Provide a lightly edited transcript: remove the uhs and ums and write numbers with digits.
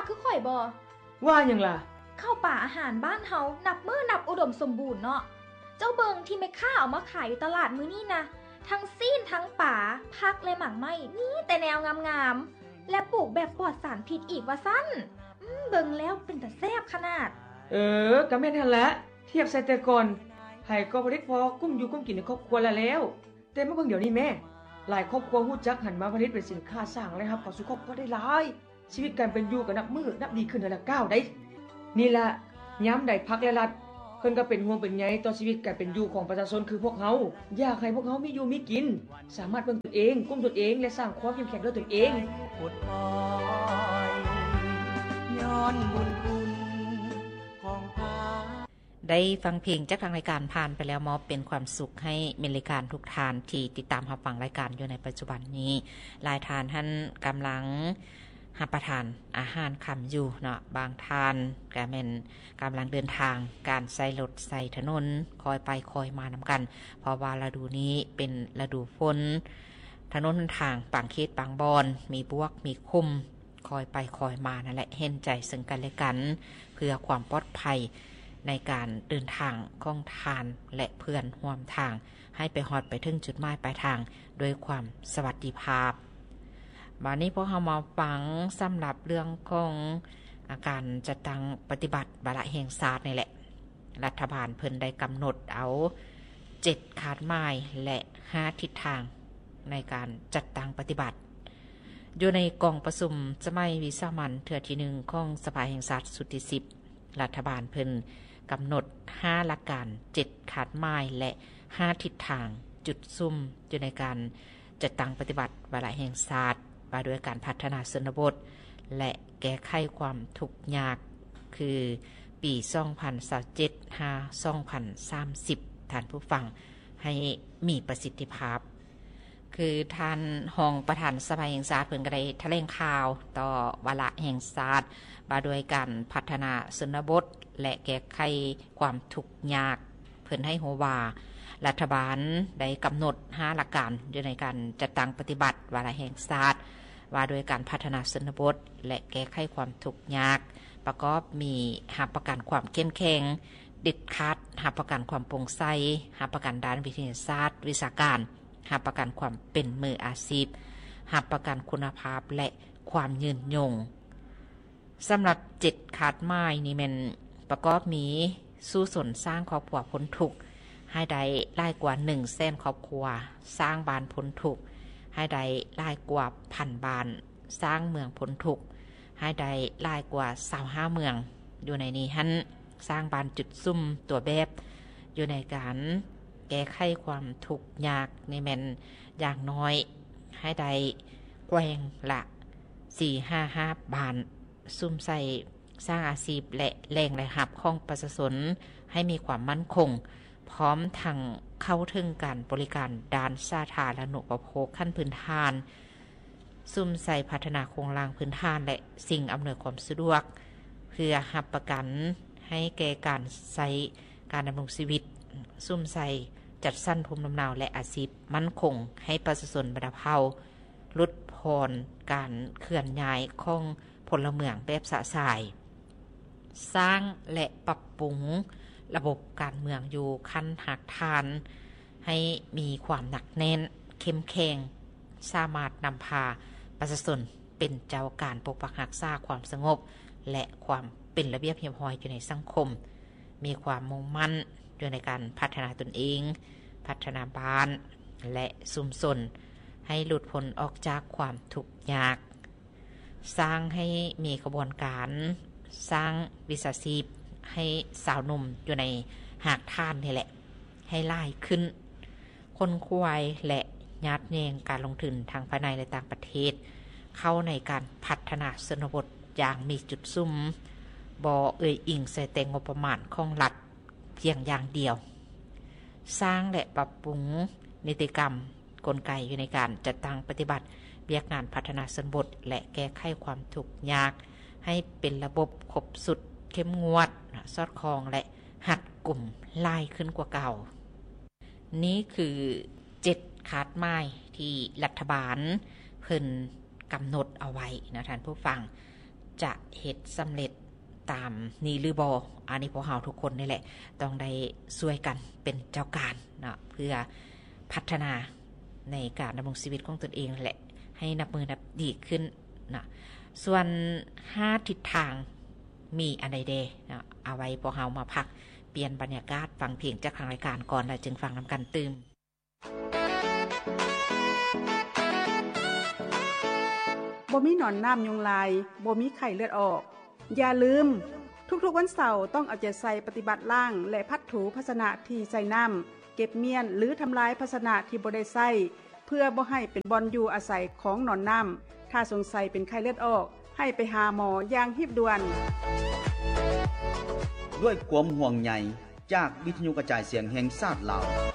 คือข่อยบ่ว่าหยังล่ะข้าวป่าอาหารบ้านเฮานับมื้อนับอุดมสมบูรณ์เนาะเจ้าเบิงที่แม่ค้าเอามาขายอยู่ตลาดมื้อนี้นะทั้งซีนทั้งป่าผักและหมากไม้นี่แต่แนวงามๆและปลูกแบบปลอดสารพิษอีกว่าซั่นเบิ่งแล้วเป็นตาแซ่บขนาดก็แม่นหั่นละเทียบใส่แต่ก่อนไผก็บ่ได้พอกุ้มอยู่กุ้มกินในครอบครัวแล้วแต่มาเบิ่งเดี๋ยวนี้แม่หลายครอบครัวฮู้จักหันมาผลิตเป็นสินค้าสร้างรายรับเข้าสู่ครอบครัวได้หลายชีวิตการเป็นอยู่ก็นับมื้อนับดีขึ้นเดือนละก้าวได้นี่ล่ะยามใดพรรคและรัฐเพิ่นก็เป็นห่วงเป็นใยต่อชีวิตการเป็นอยู่ของประชาชนคือพวกเฮาอยากให้พวกเฮามีอยู่มีกินสามารถเบิ่งตนเองกุมตนเองและสร้างความเข้มแข็งด้วยตนเองอดอ้อยย้อนบุญคุณของพาได้ฟังเพลงจากทางรายการผ่านไปแล้วมอบเป็นความสุขให้เมริการทุกท่านที่ติดตามรับฟังรายการอยู่ในปัจจุบันนี้หลายท่านท่านกำลังรับประทานอาหารค่ำอยู่เนาะบางท่านก็แม่นกำลังเดินทางการใช้รถใช้ถนนคอยไปคอยมานำกันเพราะว่าฤดูนี้เป็นฤดูฝนถนนทางบางเขตบางบอนมีบวกมีคุมคอยไปคอยมานั่นแหละเห็นใจซึ่งกันและกันเพื่อความปลอดภัยในการเดินทางของทานและเพื่อนร่วมทางให้ไปฮอดไปถึงจุดหมายปลายทางโดยความสวัสดิภาพวันนี้พวกเรามาฟังสำหรับเรื่องของอาการจัดตั้งปฏิบัติวาระแห่งชาตินี่แหละรัฐบาลเพิ่นได้กำหนดเอา7คาดหมายและ5ทิศทางในการจัดตั้งปฏิบัติอยู่ในกองประชุมสมัยวิสามัญเทื่อที่1ของสภาแห่งชาติสุดที่10รัฐบาลเพิ่นกำหนด5หลักการ7คาดหมายและ5ทิศทางจุดซุ่มอยู่ในการจัดตั้งปฏิบัติวาระแห่งชาติว่าด้วยการพัฒนาชนบทและแก้ไขความทุกข์ยากคือปี2027 2030ท่านผู้ฟังให้มีประสิทธิภาพคือท่านรองประธานสภาแห่งชาติเพิ่นก็ได้แถลงข่าวต่อวาระแห่งชาติว่าด้วยการพัฒนาชนบทและแก้ไขความทุกข์ยากเพิ่นให้ฮู้ว่ารัฐบาลได้กำหนด5หลักการอยู่ในการจัดตั้งปฏิบัติวาระแห่งชาติว่าโดยการพัฒนาชนบทและแก้ไขความทุกข์ยากประกอบมีรับประกันความเข้มแข็งเด็ดขาดรับประกันความโปร่งใสรับประกันด้านวิทยาศาสตร์วิชาการรับประกันความเป็นมืออาชีพรับประกันคุณภาพและความยืนยงสำหรับ7คาดหมายนี่แม่นประกอบมีสู้สนสร้างครอบครัวพ้นทุกข์ให้ได้หลายกว่า100,000ครอบครัวสร้างบ้านพ้นทุกข์ให้ได้หลายกว่า1,000บ้านสร้างเมืองพ้นทุกข์ให้ได้หลายกว่า25เมืองอยู่ในนี้หั่นสร้างบ้านจุดซุ่มตัวแบบอยู่ในการแก้ไขความทุกข์ยากในแม่นอย่างน้อยให้ได้แกว่งละ 4-5 บ้านซุ่มใส่สร้างอาชีพและแหล่งรายรับของประชาชนให้มีความมั่นคงพร้อมทั้งเข้าถึงการบริการด้านสาธารณูปโภคขั้นพื้นฐานซุ่มใส่พัฒนาโครงสร้างพื้นฐานและสิ่งอำนวยความสะดวกเพื่อรับประกันให้แก่การใช้การดำรงชีวิตซุ่มใส่จัดสรรภูมิลำเนาและอาชีพมั่นคงให้ประชาชนบรรเทาลดผ่อนการเคลื่อนย้ายของพลเมืองแบบสะสายสร้างและปรับปรุงระบบการเมืองอยู่ขั้นหักฐานให้มีความหนักแน่นเข้มแข็งสามารถนำพาประชาชนเป็นเจ้าการปกปักรักษาความสงบและความเป็นระเบียบเรียบร้อยอยู่ในสังคมมีความมุ่งมั่นอยู่ในการพัฒนาตนเองพัฒนาบ้านและชุมชนให้หลุดพ้นออกจากความทุกข์ยากสร้างให้มีกระบวนการสร้างวิชาชีพให้สาวหนุ่มอยู่ในหากท่านนี่แหละให้ไล่ขึ้นคนควายและยัดแยงการลงทุนทางภายในและต่างประเทศเข้าในการพัฒนาชนบทอย่างมีจุดซุ่มบ่อิงใส่แต่งบประมาณของรัฐเพียงอย่างเดียวสร้างและปรับปรุงนิติกรรมกลไกอยู่ในการจัดตั้งปฏิบัติเรียกงานพัฒนาชนบทและแก้ไขความทุกข์ยากให้เป็นระบบครบสุดเข้มงวดสอดคล้องและหัดกลุ่มไล่ขึ้นกว่าเก่านี่คือ7คาดหมายที่รัฐบาลเพิ่นกำหนดเอาไว้นะท่านผู้ฟังจะเฮ็ดสำเร็จตามนี้หรือบ่อันนี้พวกเราทุกคนนี่แหละต้องได้ช่วยกันเป็นเจ้าการเนาะเพื่อพัฒนาในการดำรงชีวิตของตนเองแหละให้นับมือนับดีขึ้นนะส่วน5ทิศทางมีอันใดเดนะเอาไว้พวกเรามาพักเปลี่ยนบรรยากาศฟังเพลงจากทางรายการก่อนแล้วจึงฟังนำกันตื่มบ่มีหนอนน้ำยุงลายบ่มีไข้เลือดออกอย่าลืมทุกๆวันเสาร์ต้องเอาใจใส่ปฏิบัติล่างและพัดถูภาชนะที่ใส่น้ำเก็บเมียนหรือทำลายภาชนะที่บ่ได้ใส่เพื่อบ่ให้เป็นบ่อนอยู่อาศัยของหนอนน้ำถ้าสงสัยเป็นไข้เลือดออกให้ไปหาหมออย่างรีบด่วนด้วยความห่วงใยจากวิทยุกระจายเสียงแห่งชาติลาว